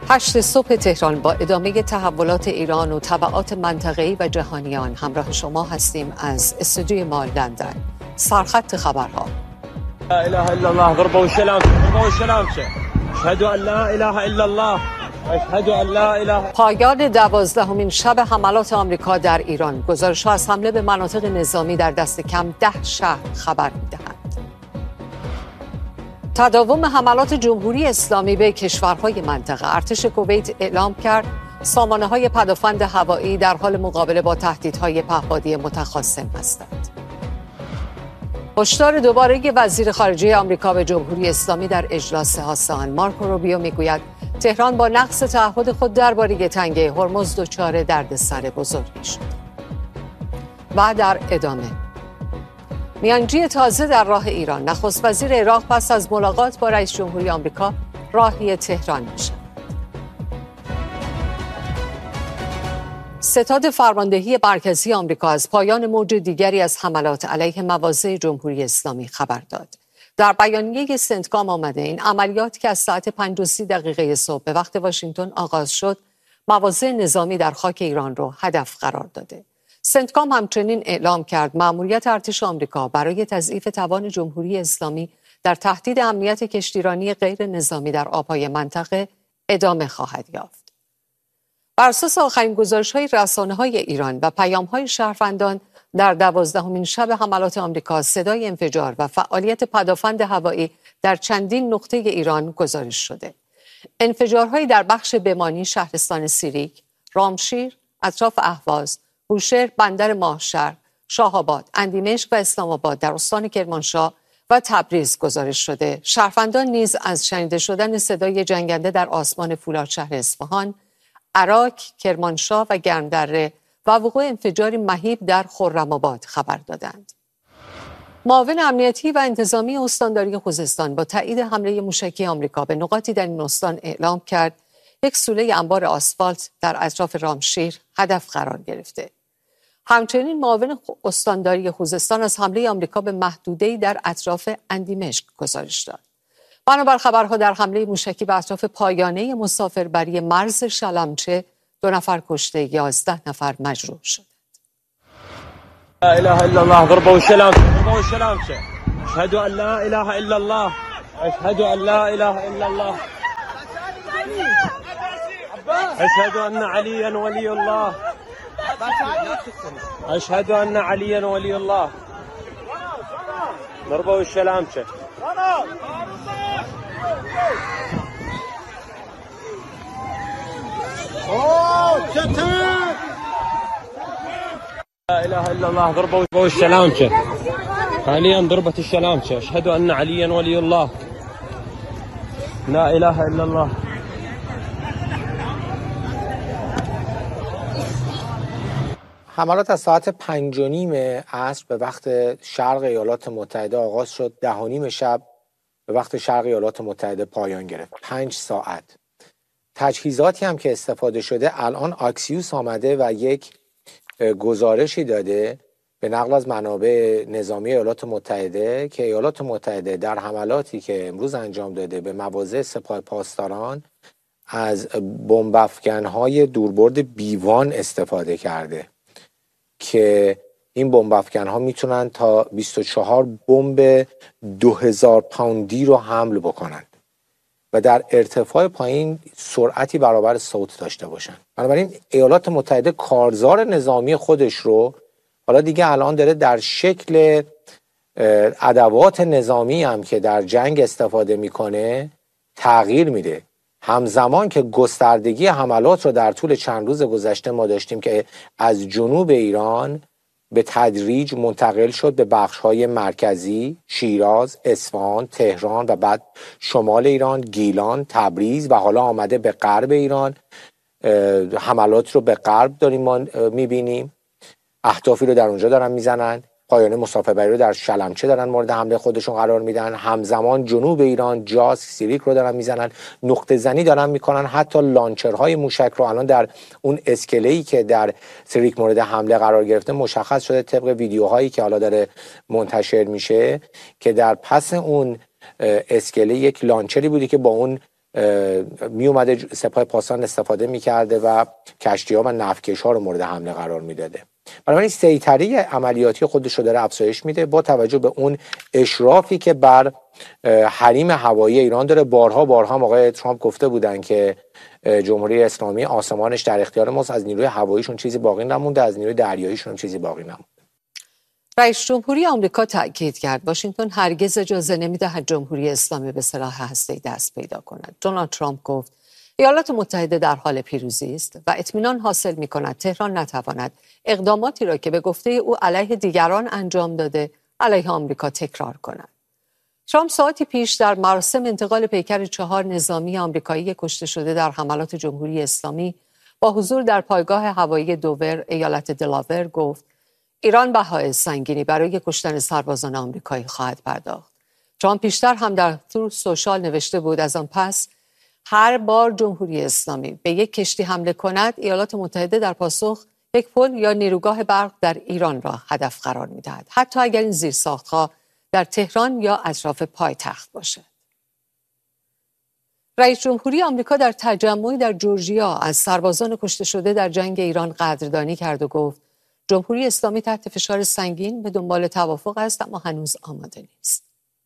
8 صبح تهران با ادامه تحولات ایران و تبعات منطقه‌ای و جهانیان همراه شما هستیم از استودیوی ما لندن. سرخط خبرها. لا اله الا الله ضربوا الشلام اشهد ان لا اله الا الله اشهد ان لا اله. پایان 12مین شب حملات آمریکا در ایران. گزارش‌ها از حمله به مناطق نظامی در دست کم 10 شهر خبر می‌دهند. تداوم حملات جمهوری اسلامی به کشورهای منطقه. ارتش کویت اعلام کرد سامانه‌های پدافند هوایی در حال مقابله با تهدیدهای پهپادی متخاصم هستند. هشدار دوباره وزیر خارجه آمریکا به جمهوری اسلامی در اجلاس آسان. مارکو روبیو میگوید تهران با نقض تعهد خود درباره تنگه هرمز دچار دردسر بزرگی شد. و در ادامه میانجی تازه در راه ایران. نخست وزیر عراق پس از ملاقات با رئیس جمهوری آمریکا راهی تهران میشد. ستاد فرماندهی مرکزی آمریکا از پایان موج دیگری از حملات علیه مواضع جمهوری اسلامی خبر داد. در بیانیه سنتکام آمده این عملیات که از ساعت 5:30 صبح به وقت واشنگتن آغاز شد، مواضع نظامی در خاک ایران را هدف قرار داده. سنتکام همچنین اعلام کرد مأموریت ارتش آمریکا برای تضعیف توان جمهوری اسلامی در تهدید امنیت کشتیرانی غیر نظامی در آبهای منطقه ادامه خواهد یافت. بر اساس آخرین گزارش‌های رسانه‌های ایران و پیام‌های شهروندان، در 12مین شب حملات آمریکا صدای انفجار و فعالیت پدافند هوایی در چندین نقطه ایران گزارش شده. انفجارهایی در بخش بمانی شهرستان سیریک، رامشیر، اطراف اهواز، بوشهر، بندر ماهشهر، شاهآباد، اندیمشک و اسلام آباد در استان کرمانشاه و تبریز گزارش شده. شهروندان نیز از شنیده شدن صدای جنگنده در آسمان فولادشهر اصفهان، عراق، کرمانشاه و گرمدره و وقوع انفجاری مهیب در خرم‌آباد خبر دادند. معاون امنیتی و انتظامی استانداری خوزستان با تایید حمله موشکی آمریکا به نقاطی در این استان اعلام کرد یک سوله انبار آسفالت در اطراف رامشیر هدف قرار گرفته. همچنین معاون استانداری خوزستان از حمله آمریکا به محدوده‌ای در اطراف اندیمشک گزارش داد. بنابر خبرها در حمله موشکی به اطراف پایانه مسافربری مرز شلمچه 2 نفر کشته، 11 نفر مجروح شدند. لا اله الا الله ضربوا الشلام اشهد ان لا اله الا الله اشهد ان لا اله الا الله اشهد ان عليا ولي الله اشهد ان عليا ولي الله ضربوا الشلام لا اله الا الله ضربوا الشلامچه حاليا ضربت الشلامچه اشهد ان عليا ولي الله لا اله الا الله. حملات از ساعت 5:30 عصر به وقت شرق ایالات متحده آغاز شد. 10:30 شب به وقت شرق ایالات متحده پایان گرفت. 5 ساعت. تجهیزاتی هم که استفاده شده، الان آکسیوس آمده و یک گزارشی داده به نقل از منابع نظامی ایالات متحده که ایالات متحده در حملاتی که امروز انجام داده به مواضع سپاه پاسداران از بمب افکن‌های دوربرد بیوان استفاده کرده که این بمب افکن‌ها میتونن تا 24 بمب 2000 پوندی رو حمل بکنن و در ارتفاع پایین سرعتی برابر صوت داشته باشن. بنابراین ایالات متحده کارزار نظامی خودش رو حالا دیگه الان داره در شکل ادوات نظامی هم که در جنگ استفاده میکنه تغییر میده. همزمان که گستردگی حملات رو در طول چند روز گذشته ما داشتیم که از جنوب ایران به تدریج منتقل شد به بخش‌های مرکزی، شیراز، اصفهان، تهران و بعد شمال ایران، گیلان، تبریز و حالا آمده به غرب ایران. حملات رو به غرب داریم ما می‌بینیم. اهدافی رو در اونجا دارن میزنن. پایانه مسافربری رو در شلمچه دارن مورد حمله خودشون قرار میدن. همزمان جنوب ایران جاس، سیریک رو دارن میزنن. نقطه زنی دارن میکنن. حتی لانچرهای موشک رو الان در اون اسکله‌ای که در سیریک مورد حمله قرار گرفته مشخص شده طبق ویدیوهایی که حالا داره منتشر میشه که در پس اون اسکله یک لانچری بودی که با اون می اومده سپاه پاسداران استفاده میکرده و کشتی‌ها و نفتکش‌ها رو مورد حمله قرار میداده. بنابراین سیطره عملیاتی خودش رو داره افزایش میده با توجه به اون اشرافی که بر حریم هوایی ایران داره. بارها هم آقای ترامپ گفته بودن که جمهوری اسلامی آسمانش در اختیار ماست، از نیروی هواییشون چیزی باقی نمونده، از نیروی دریاییشون چیزی باقی نمونده. رئیس جمهوری آمریکا تاکید کرد واشنگتن هرگز اجازه نمی‌دهد جمهوری اسلامی به سلاح هسته‌ای دست پیدا کند. دونالد ترامپ گفت ایالات متحده در حال پیروزی است و اطمینان حاصل می‌کند تهران نتواند اقداماتی را که به گفته او علیه دیگران انجام داده علیه آمریکا تکرار کند. ترامپ ساعتی پیش در مراسم انتقال پیکر 4 نظامی آمریکایی کشته شده در حملات جمهوری اسلامی با حضور در پایگاه هوایی دوور ایالت دلاور گفت ایران بهای سنگینی برای کشتن سربازان آمریکایی خواهد پرداخت. ترامپ پیشتر هم در تروث سوشال نوشته بود از آن پس هر بار جمهوری اسلامی به یک کشتی حمله کند ایالات متحده در پاسخ یک پل یا نیروگاه برق در ایران را هدف قرار می‌دهد، حتی اگر این زیرساخت‌ها در تهران یا اطراف پایتخت باشد. رئیس جمهوری آمریکا در تجمعی در جورجیا از سربازان کشته شده در جنگ ایران قدردانی کرد و گفت جمهوری اسلامی تحت فشار سنگین به دنبال توافق است اما هنوز آماده نیست.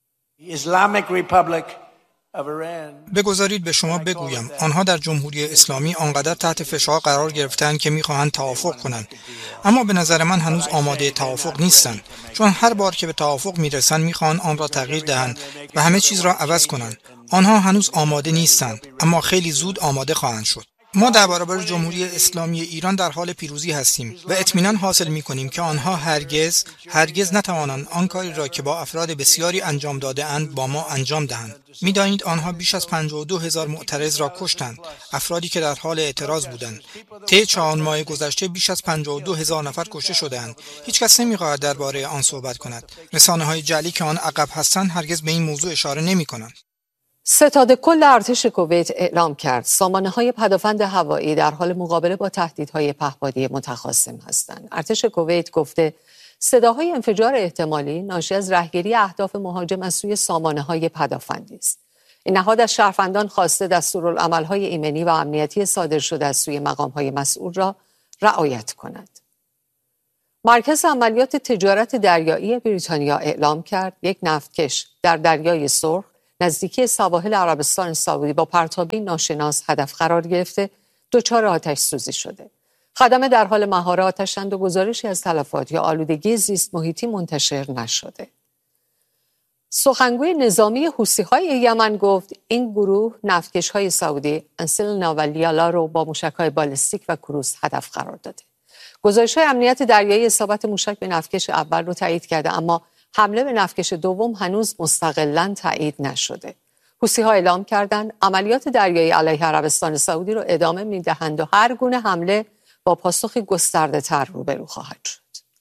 بگذارید به شما بگویم آنها در جمهوری اسلامی آنقدر تحت فشار قرار گرفتند که میخواهند توافق کنند، اما به نظر من هنوز آماده توافق نیستند، چون هر بار که به توافق میرسند میخواهند آن را تغییر دهند و همه چیز را عوض کنند. آنها هنوز آماده نیستند اما خیلی زود آماده خواهند شد. ما در برابر جمهوری اسلامی ایران در حال پیروزی هستیم و اطمینان حاصل می‌کنیم که آنها هرگز نتوانند آن کاری را که با افراد بسیاری انجام داده اند با ما انجام دهند. می‌دانید آنها بیش از 52,000 معترض را کشتند، افرادی که در حال اعتراض بودند. طی 4 ماه گذشته بیش از 52,000 نفر کشته شدند. هیچ کس نمی‌خواهد درباره آن صحبت کند. رسانه‌های جعلی که آن عقب هستند هرگز به این موضوع اشاره نمی‌کنند. ستاد کل ارتش کویت اعلام کرد سامانه‌های پدافند هوایی در حال مقابله با تهدیدهای پهپادی متخاصم هستند. ارتش کویت گفته صداهای انفجار احتمالی ناشی از رهگیری اهداف مهاجم از سوی سامانه‌های پدافندی است. این نهاد از شهروندان خواسته دستورالعمل‌های ایمنی و امنیتی صادر شده از سوی مقام‌های مسئول را رعایت کند. مرکز عملیات تجارت دریایی بریتانیا اعلام کرد یک نفتکش در دریای سرخ نزدیکی سواحل عربستان سعودی با پرتابی ناشناس هدف قرار گرفته دچار آتش سوزی شده. خدمه در حال مهار آتش‌اند و گزارشی از تلفات یا آلودگی زیست محیطی منتشر نشده. سخنگوی نظامی حوثی‌های یمن گفت این گروه نفتکش‌های سعودی انسلنا و لیالا رو با موشک‌های بالستیک و کروز هدف قرار داده. گزارش‌های امنیت دریایی اصابت موشک به نفتکش اول رو تایید کرده اما حمله به نفتکش دوم هنوز مستقلاً تایید نشده. حوثی‌ها اعلام کردند عملیات دریایی علیه عربستان سعودی را ادامه می‌دهند و هر گونه حمله با پاسخی گسترده‌تر روبرو خواهد شد.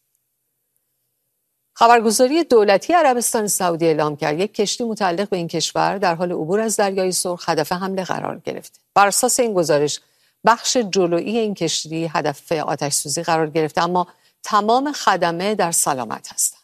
خبرگزاری دولتی عربستان سعودی اعلام کرد یک کشتی متعلق به این کشور در حال عبور از دریای سرخ هدف حمله قرار گرفته. بر اساس این گزارش بخش جلویی این کشتی هدف آتش‌سوزی قرار گرفته اما تمام خدمه در سلامت هستند.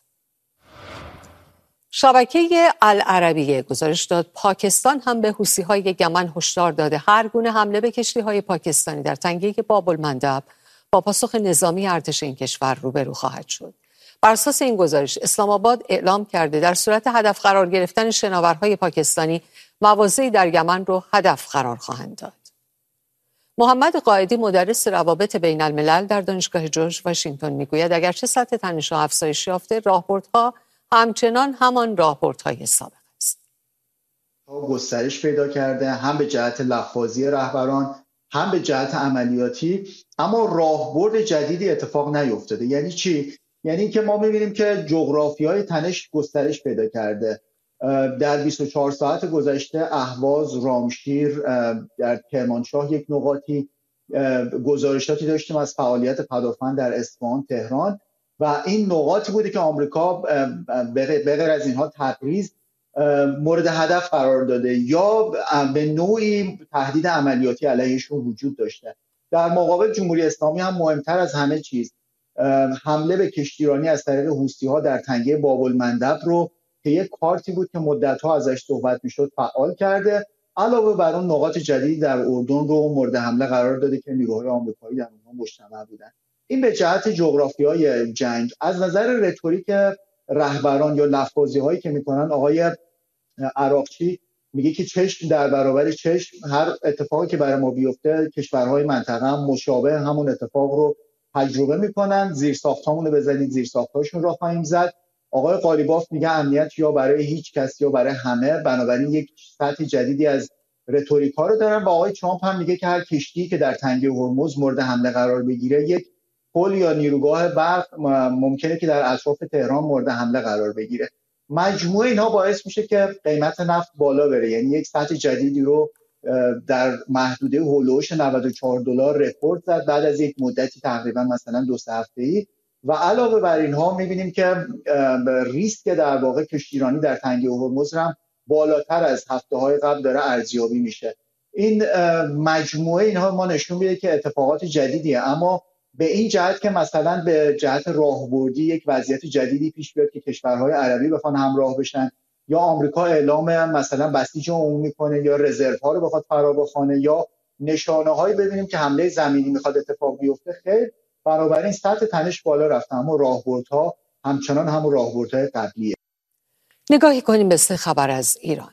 شبکه العربیه گزارش داد پاکستان هم به حوثی‌های یمن هشدار داده هر گونه حمله به کشتی‌های پاکستانی در تنگه باب المندب با پاسخ نظامی ارتش این کشور روبرو خواهد شد. بر اساس این گزارش اسلام آباد اعلام کرده در صورت هدف قرار گرفتن شناورهای پاکستانی مواضعی در یمن رو هدف قرار خواهند داد. محمد قائدی مدرس روابط بین الملل در دانشگاه جورج واشنگتن میگوید اگرچه سطح تنش‌ها افزایش یافته راهبردها همچنان همان راهبردهای سابق است. گسترش پیدا کرده هم به جهت لفاظی رهبران هم به جهت عملیاتی، اما راهبرد جدیدی اتفاق نیفتاده. یعنی چی؟ یعنی که ما می‌بینیم که جغرافیای تنش گسترش پیدا کرده. در 24 ساعت گذشته اهواز، رامشیر، در کرمانشاه یک نقاطی گزارشاتی داشتیم از فعالیت پدافند در اصفهان، تهران و این نقاطی بوده که آمریکا به غیر از اینها تبریز مورد هدف قرار داده یا به نوعی تهدید عملیاتی علیهشون وجود داشته. در مقابل جمهوری اسلامی هم مهمتر از همه چیز حمله به کشتیرانی از طریق حوثی‌ها در تنگه باب المندب رو که یک کارتی بود که مدت‌ها ازش صحبت می‌شد فعال کرده، علاوه بر اون نقاط جدید در اردن رو مورد حمله قرار داده که نیروهای آمریکایی در اونها مجتمع بودن. این به جهت جغرافیای جنگ. از نظر رتوریک رهبران یا لفظی‌هایی که میکنن، آقای عراقچی میگه که چشم در برابر چشم، هر اتفاقی که برای ما بیفته کشورهای منطقه هم مشابه همون اتفاق رو تجربه میکنن. زیرساختامون رو بزنید زیرساختاشون رو خواهیم زد. آقای قالیباف میگه امنیت یا برای هیچ کس یا برای همه، بنابراین یک سطح جدیدی از رتوریک ها رو دارن. و آقای ترامپ هم میگه که هر کشتی که در تنگه هرمز مورد حمله قرار بگیره، یک پل یا نیروگاه برق ممکنه که در اطراف تهران مورد حمله قرار بگیره. مجموعه اینها باعث میشه که قیمت نفت بالا بره، یعنی یک سطح جدیدی رو در محدوده هولوش $94 رکورد زد بعد از یک مدتی تقریبا مثلا 2-3 هفته‌ای. و علاوه بر اینها میبینیم که ریسک در واقع کشتیرانی در تنگه هرمز هم بالاتر از هفته‌های قبل داره ارزیابی میشه. این مجموعه اینها ما نشون میده که اتفاقات جدیدیه، اما به این جهت که مثلا به جهت راهبردی یک وضعیت جدیدی پیش بیاد که کشورهای عربی بخوان همراه بشن، یا آمریکا اعلام مثلا بسیج عمومی کنه، یا رزروها رو بخواد فرا بخوانه، یا نشانه‌هایی ببینیم که حمله زمینی میخواد اتفاق بیفته، خیر. بنابراین سطح تنش بالا رفته، اما راهبردها همچنان همون راهبردهای قبلیه. نگاهی کنیم به سه خبر از ایران.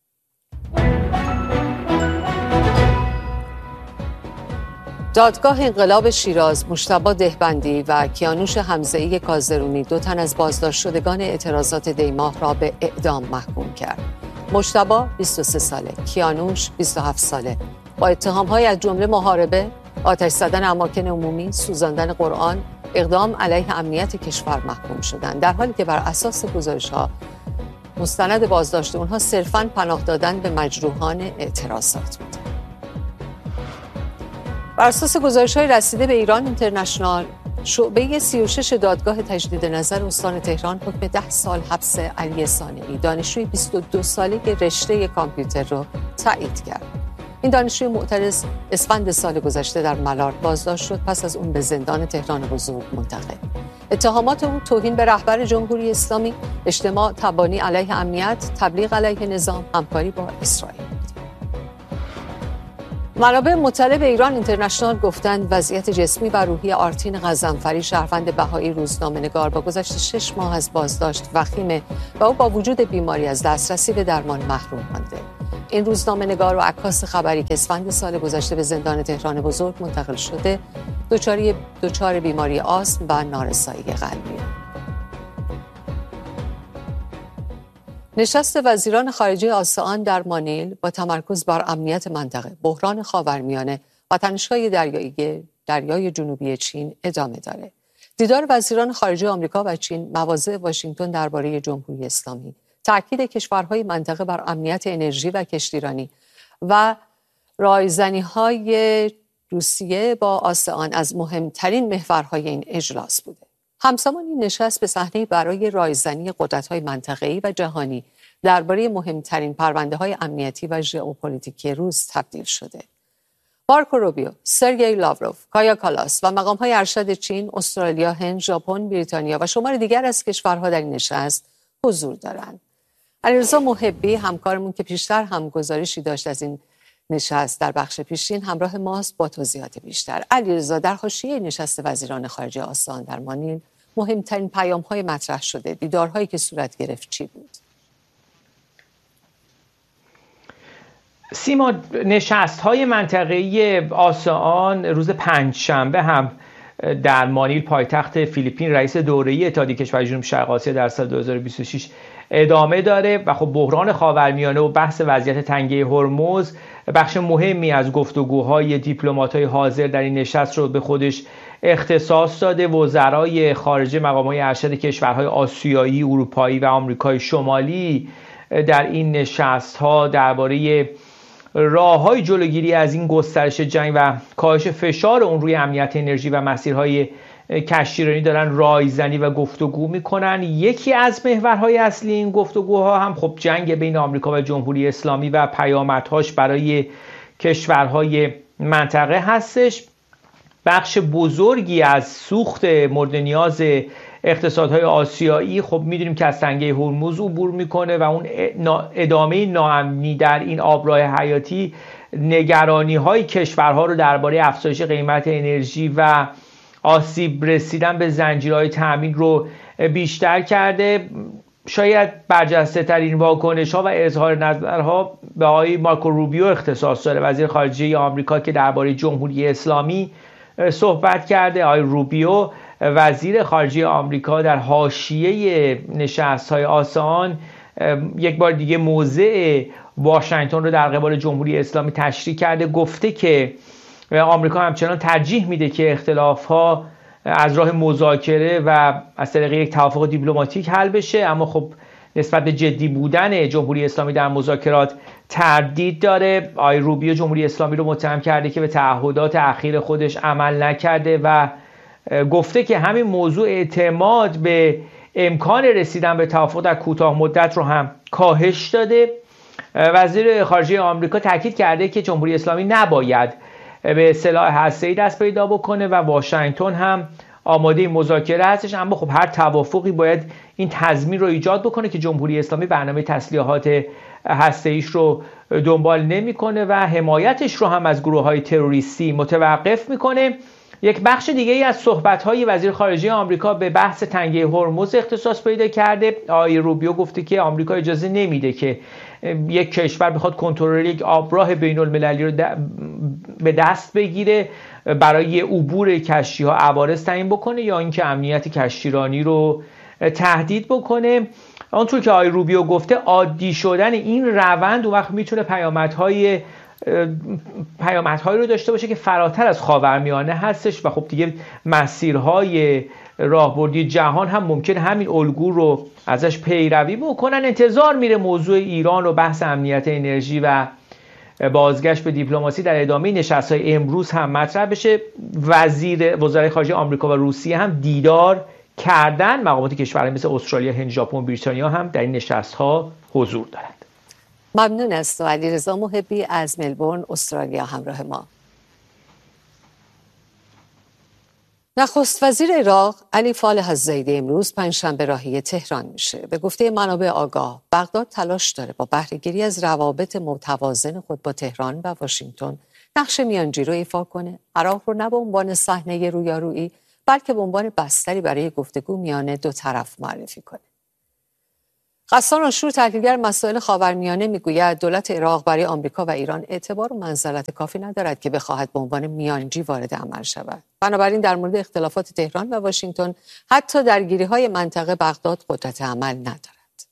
دادگاه انقلاب شیراز مجتبی دهبندی و کیانوش حمزه‌ای کازرونی، 2 تن از بازداشتشدگان اعتراضات دیماه را به اعدام محکوم کرد. مجتبی 23 ساله، کیانوش 27 ساله، با اتهام‌های از جمله محاربه، آتش زدن اماکن عمومی، سوزاندن قرآن، اقدام علیه امنیت کشور محکوم شدند، در حالی که بر اساس گزارش‌ها مستند بازداشت اونها صرفاً پناه دادن به مجروحان اعتراضات بود. بر اساس گزارش‌های رسیده به ایران اینترنشنال، شعبه 36 دادگاه تجدید نظر استان تهران حکم 10 سال حبس علی صانعی، دانشجوی 22 ساله رشته کامپیوتر رو تایید کرد. این دانشجوی معترض اسفند سال گذشته در ملارد بازداشت شد، پس از اون به زندان تهران بزرگ منتقل. اتهامات او توهین به رهبر جمهوری اسلامی، اجتماع تبانی علیه امنیت، تبلیغ علیه نظام، همکاری با اسرائیل. منابع مطلع به ایران اینترنشنال گفتند وضعیت جسمی و روحی آرتین غضنفری، شهروند بهایی روزنامه‌نگار، با گذشت 6 ماه از بازداشت وخیمه و او با وجود بیماری از دسترسی به درمان محروم مانده. این روزنامه‌نگار و عکاس خبری که اسفند سال گذشته به زندان تهران بزرگ منتقل شده، دچار بیماری آسم و نارسایی قلبی. نشست وزیران خارجه آسیان در مانیل با تمرکز بر امنیت منطقه، بحران خاورمیانه و تنش‌های دریای جنوبی چین ادامه داره. دیدار وزیران خارجه آمریکا و چین، مواضع واشنگتن درباره جمهوری اسلامی، تأکید کشورهای منطقه بر امنیت انرژی و کشتیرانی و رایزنی‌های روسیه با آسیان از مهمترین محورهای این اجلاس بوده. همزمان این نشست به صحنه برای رایزنی قدرت‌های منطقه‌ای و جهانی درباره مهمترین پرونده‌های امنیتی و ژئوپلیتیکی روس تبدیل شده. مارکو روبیو، سرگئی لاوروف، کایا کالاس و مقام‌های ارشد چین، استرالیا، هند، ژاپن، بریتانیا و شمار دیگر از کشورها در این نشست حضور دارند. علیرضا محبی، همکارمون که پیشتر هم گزارشی داشت از این نشست در بخش پیشین، همراه ماست با توضیحات بیشتر. علیرضا، در حاشیه نشست وزیران خارجه آسیان در مانیل مهمترین پیام‌های مطرح شده، دیدارهایی که صورت گرفت چی بود؟ سیما، نشست‌های منطقه‌ای آسیان روز پنجشنبه هم در مانیل پایتخت فیلیپین رئیس دوره‌ای اتحادیه کشورهای جنوب شرق آسیا در سال 2026 ادامه داره و خب بحران خاورمیانه و بحث وضعیت تنگه هرمز بخش مهمی از گفتگوهای دیپلمات‌های حاضر در این نشست رو به خودش اختصاص داده. وزرای خارجه، مقام‌های ارشد کشورهای آسیایی، اروپایی و آمریکای شمالی در این نشست‌ها درباره راه‌های جلوگیری از این گسترش جنگ و کاهش فشار اون روی امنیت انرژی و مسیرهای کشتیرانی دارن رایزنی و گفتگو میکنن. یکی از محورهای اصلی این گفتگوها هم خب جنگ بین آمریکا و جمهوری اسلامی و پیامدهاش برای کشورهای منطقه هستش. بخش بزرگی از سوخت مورد نیاز اقتصادهای آسیایی خب میدونیم که از تنگه هرمز عبور میکنه و اون ادامه ناامنی در این آبراه حیاتی نگرانی های کشورها رو درباره افزایش قیمت انرژی و آسیب رسیدن به زنجیرهای تامین رو بیشتر کرده. شاید برجسته ترین واکنش ها و اظهار نظرها به آقای مارکو روبیو اختصاص داره، وزیر خارجه آمریکا، که درباره جمهوری اسلامی صحبت کرده. آقای روبیو وزیر خارجه آمریکا در حاشیه نشست‌های آسان یک بار دیگه موضع واشنگتن رو در قبال جمهوری اسلامی تشریح کرده. گفته که آمریکا همچنان ترجیح میده که اختلاف‌ها از راه مذاکره و از طریق یک توافق دیپلماتیک حل بشه، اما خب نسبت به جدی بودن جمهوری اسلامی در مذاکرات تردید داره. آقای روبیو جمهوری اسلامی رو متهم کرده که به تعهدات اخیر خودش عمل نکرده و گفته که همین موضوع اعتماد به امکان رسیدن به توافق در کوتاه مدت رو هم کاهش داده. وزیر خارجه آمریکا تاکید کرده که جمهوری اسلامی نباید به سلاح هسته‌ای دست پیدا بکنه و واشنگتن هم آماده مذاکره هستش، اما خب هر توافقی باید این تضمین رو ایجاد بکنه که جمهوری اسلامی برنامه تسلیحات هسته‌ایش رو دنبال نمی‌کنه و حمایتش رو هم از گروه‌های تروریستی متوقف می‌کنه. یک بخش دیگه ای از صحبت‌های وزیر خارجه آمریکا به بحث تنگه هرمز اختصاص پیدا کرده. آقای روبیو گفته که آمریکا اجازه نمیده که یک کشور بخواد کنترل یک آبراه بین‌المللی رو به دست بگیره برای عبور کشتی‌ها عوارض تعیین بکنه یا اینکه امنیت کشتیرانی رو تهدید بکنه. آنطور که آقای روبیو گفته عادی شدن این روند اون وقت میتونه پیامدهایی رو داشته باشه که فراتر از خاورمیانه هستش و خب دیگه مسیرهای راهبردی جهان هم ممکن همین الگو رو ازش پیروی بکنن. انتظار میره موضوع ایران و بحث امنیت انرژی و بازگشت به دیپلماسی در ادامه نشست‌های امروز هم مطرح بشه. وزرای خارجه آمریکا و روسیه هم دیدار کردن. مقامات کشورهای مثل استرالیا، هند، ژاپن، بریتانیا هم در این نشست‌ها حضور دارند. ممنون است. علیرضا محبی از ملبورن استرالیا همراه ما. نخست وزیر عراق علی فالح الزیدی امروز پنجشنبه راهی تهران میشه. به گفته منابع آگاه بغداد تلاش داره با بهره‌گیری از روابط متوازن خود با تهران و واشنگتن نقش میانجی رو ایفا کنه. عراق رو نه به عنوان صحنه رویارویی بلکه به عنوان بستری برای گفتگو میان دو طرف معرفی کنه. غسان آشور تحلیلگر مسائل خاورمیانه میگوید دولت عراق برای آمریکا و ایران اعتبار و منزلت کافی ندارد که بخواهد به عنوان میانجی وارد عمل شود. بنابراین در مورد اختلافات تهران و واشنگتن حتی درگیری‌های منطقه بغداد قدرت عمل ندارد.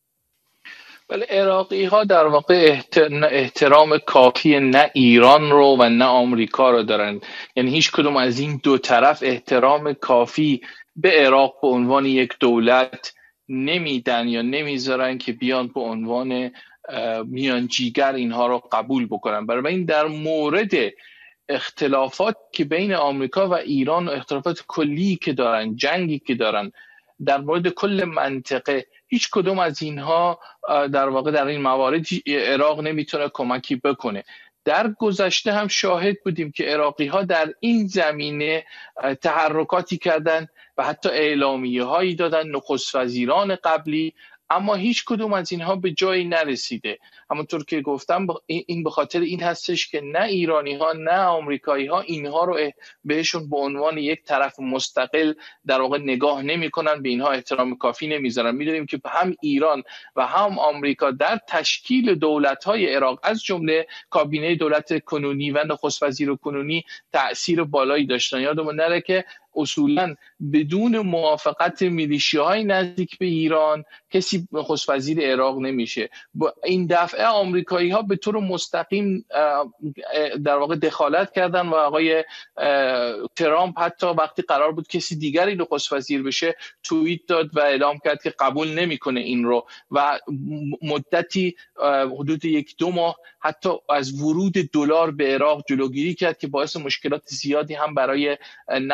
ولی عراقی‌ها در واقع احترام کافی نه ایران رو و نه آمریکا رو دارن، یعنی هیچ کدوم از این دو طرف احترام کافی به عراق به عنوان یک دولت نمیدن یا نمیذارن که بیان به عنوان میانجیگر اینها رو قبول بکنن. برای این در مورد اختلافات که بین آمریکا و ایران و اختلافات کلی که دارن، جنگی که دارن در مورد کل منطقه، هیچ کدوم از اینها در واقع در این موارد عراق نمیتونه کمکی بکنه. در گذشته هم شاهد بودیم که عراقی‌ها در این زمینه تحرکاتی کردن و حتی اعلامیه هایی دادن، نخست وزیران قبلی، اما هیچ کدوم از اینها به جایی نرسیده. همونطور که گفتم این به خاطر این هستش که نه ایرانی ها نه آمریکایی ها اینها رو بهشون به عنوان یک طرف مستقل در واقع نگاه نمی کنن، به اینها احترام کافی نمیذارن. میدونیم که هم ایران و هم آمریکا در تشکیل دولت های عراق از جمله کابینه دولت کنونی و نخست وزیر کنونی تأثیر بالایی داشتن. یادمون نره که اصولا بدون موافقت میلیشیاهای نزدیک به ایران کسی نخست وزیر عراق نمیشه. این دفعه آمریکایی ها به طور مستقیم در واقع دخالت کردن و آقای ترامپ حتی وقتی قرار بود کسی دیگری نخست وزیر بشه توییت داد و اعلام کرد که قبول نمیکنه این رو و مدتی حدود 1-2 ماه حتی از ورود دلار به عراق جلوگیری کرد که باعث مشکلات زیادی هم برای نه تنها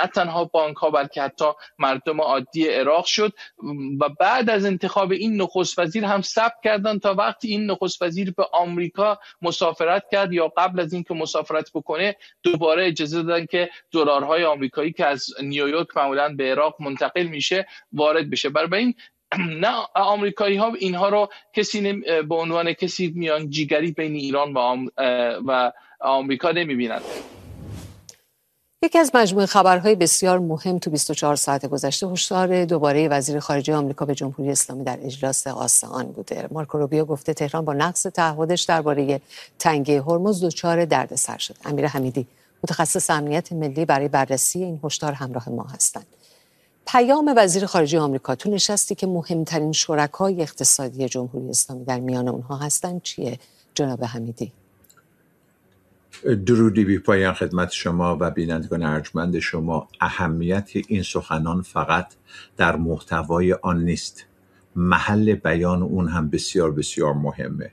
بانک ها بلکه حتی مردم عادی عراق شد و بعد از انتخاب این نخست وزیر هم ثبت کردن تا وقتی این نخست وزیر به آمریکا مسافرت کرد یا قبل از اینکه مسافرت بکنه دوباره اجازه دادن که دلارهای آمریکایی که از نیویورک معمولا به عراق منتقل میشه وارد بشه. برای این نه آمریکایی ها اینها رو کسی به عنوان کسی میان جیگری بین ایران و آمریکا نمیبینند. یکی از مجموعه خبرهای بسیار مهم تو 24 ساعت گذشته هشدار دوباره وزیر خارجه آمریکا به جمهوری اسلامی در اجلاس آسیان بوده. مارکو روبیو گفته تهران با نقض تعهدش درباره تنگه هرمز دچار دردسر شد. امیر حمیدی متخصص امنیت ملی برای بررسی این هشدار همراه ما هستند. پیام وزیر خارجه آمریکا تو نشستی که مهمترین شرکای اقتصادی جمهوری اسلامی در میان اونها هستند چیه جناب حمیدی؟ درودی بی پایان خدمت شما و بینندگان ارجمند شما. اهمیت این سخنان فقط در محتوای آن نیست، محل بیان اون هم بسیار بسیار مهمه.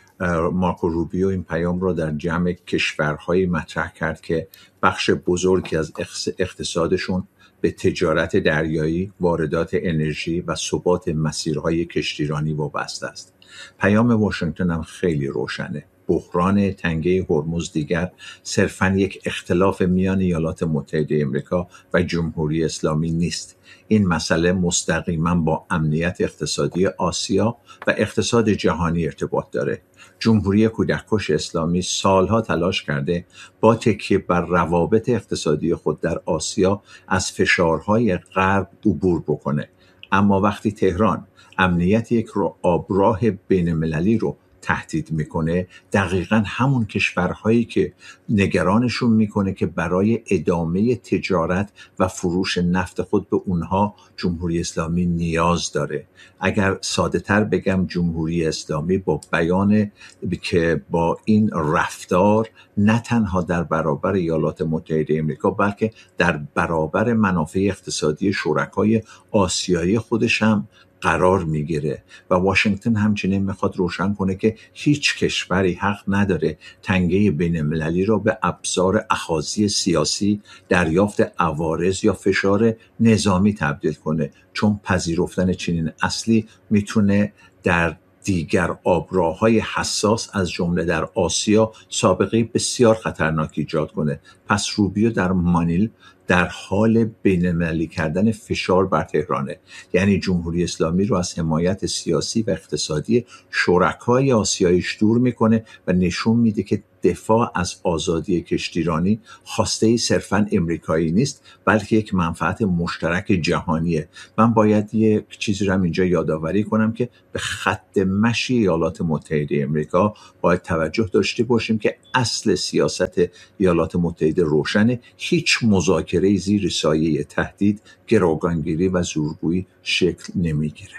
مارکو روبیو این پیام را در جمع کشورهایی مطرح کرد که بخش بزرگی از اقتصادشون به تجارت دریایی، واردات انرژی و ثبات مسیرهای کشتیرانی وابسته است. پیام واشنگتن هم خیلی روشنه. بحران تنگه هرمز دیگر صرفاً یک اختلاف میان ایالات متحده آمریکا و جمهوری اسلامی نیست. این مسئله مستقیما با امنیت اقتصادی آسیا و اقتصاد جهانی ارتباط داره. جمهوری کودککش اسلامی سالها تلاش کرده با تکیه بر روابط اقتصادی خود در آسیا از فشارهای غرب عبور بکنه، اما وقتی تهران امنیت یک آبراه بین‌المللی رو تهدید میکنه، دقیقاً همون کشورهایی که نگرانشون میکنه که برای ادامه تجارت و فروش نفت خود به اونها جمهوری اسلامی نیاز داره. اگر ساده تر بگم، جمهوری اسلامی با بیان که با این رفتار نه تنها در برابر ایالات متحده آمریکا بلکه در برابر منافع اقتصادی شرکای آسیایی خودش هم قرار میگیره و واشنگتن همچنین میخواد روشن کنه که هیچ کشوری حق نداره تنگه بین‌المللی را به ابزار اخاذی سیاسی، دریافت عوارض یا فشار نظامی تبدیل کنه، چون پذیرفتن چنین اصلی میتونه در دیگر آبراه‌های حساس از جمله در آسیا سابقه بسیار خطرناک ایجاد کنه. پس روبیو در مانیل در حال بین‌المللی کردن فشار بر تهرانه، یعنی جمهوری اسلامی رو از حمایت سیاسی و اقتصادی شرکای آسیاییش دور میکنه و نشون میده که دفاع از آزادی کشتیرانی خواسته صرفاً امریکایی نیست، بلکه یک منفعت مشترک جهانیه. من باید یک چیزی رو اینجا یادآوری کنم که به خط مشی ایالات متحده امریکا باید توجه داشته باشیم که اصل سیاست ایالات متحده روشنه. هیچ مذاکره زیر سایه تهدید، گروگانگیری و زورگویی شکل نمیگیره.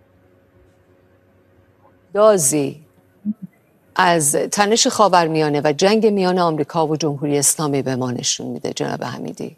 دازی از تنش خاورمیانه و جنگ میان آمریکا و جمهوری اسلامی به ما نشون میده جناب حمیدی؟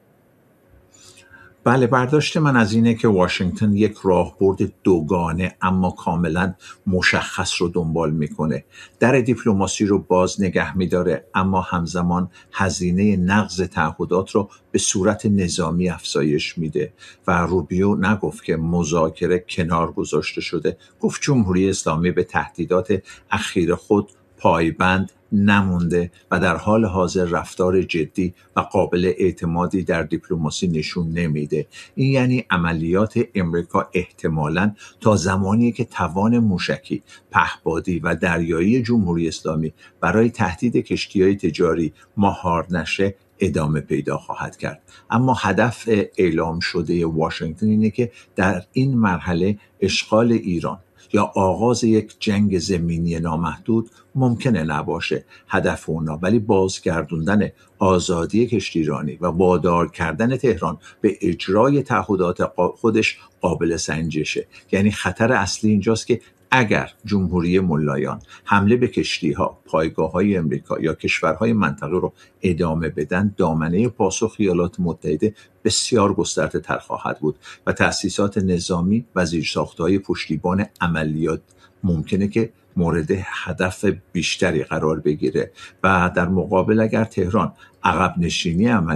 بله، برداشت من از اینه که واشنگتن یک راهبرد دوگانه اما کاملا مشخص رو دنبال میکنه. در دیپلماسی رو باز نگه میداره، اما همزمان هزینه نقض تعهدات رو به صورت نظامی افزایش میده و روبیو نگفت که مذاکره کنار گذاشته شده، گفت جمهوری اسلامی به تهدیدات اخیر خود پایبند نمونده و در حال حاضر رفتار جدی و قابل اعتمادی در دیپلماسی نشون نمیده. این یعنی عملیات امریکا احتمالاً تا زمانی که توان موشکی، پهپادی و دریایی جمهوری اسلامی برای تهدید کشتی‌های تجاری مهار نشه ادامه پیدا خواهد کرد. اما هدف اعلام شده واشنگتن اینه که در این مرحله اشغال ایران یا آغاز یک جنگ زمینی نامحدود ممکنه نباشه هدف اونا، ولی بازگردوندن آزادی کشتیرانی و وادار کردن تهران به اجرای تعهدات خودش قابل سنجشه. یعنی خطر اصلی اینجاست که اگر جمهوری ملایان حمله به کشتی‌ها، پایگاه‌های امریکا یا کشورهای منطقه رو ادامه بدن، دامنه پاسخ ایالات متحده بسیار گسترده تر خواهد بود و تأسیسات نظامی و زیرساخت‌های پشتیبان عملیات ممکنه که مورد هدف بیشتری قرار بگیره و در مقابل اگر تهران عقب نشینی عملی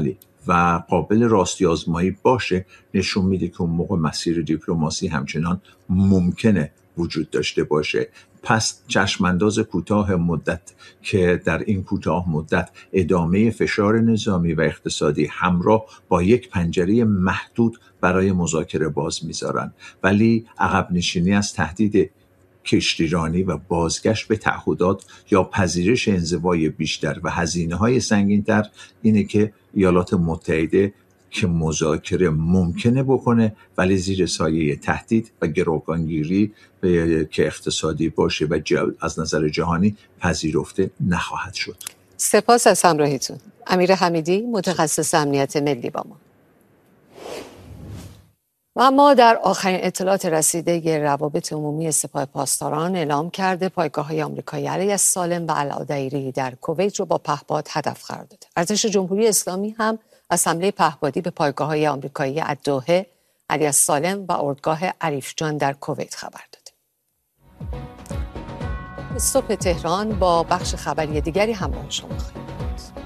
و قابل راستی آزمایی باشه نشون میده که اون موقع مسیر دیپلماسی همچنان ممکنه وجود داشته باشه. پس چشمانداز کوتاه مدت که در این کوتاه مدت ادامه فشار نظامی و اقتصادی همراه با یک پنجره محدود برای مذاکره باز میذارن، ولی عقب نشینی از تهدید کشتیرانی و بازگشت به تعهدات یا پذیرش انزوای بیشتر و هزینه‌های سنگین‌تر اینه که ایالات متحده که مذاکره ممکنه بکنه ولی زیر سایه تهدید و گروگانگیری که اقتصادی باشه و از نظر جهانی پذیرفته نخواهد شد. سپاس از همراهیتون. امیر حمیدی، متخصص امنیت ملی با ما. و اما در آخرین اطلاعات رسیده روابط عمومی سپاه پاسداران اعلام کرده پایگاه‌های آمریکایی علیه سالم و العدیری در کویت رو با پهپاد هدف قرار داده. ارتش جمهوری اسلامی هم از حمله پهپادی به پایگاه‌های آمریکایی الدوحه، علیه سالم و اردوگاه عریف جان در کویت خبر داده. صبح تهران با بخش خبری دیگری همراه شما خواهیم بود.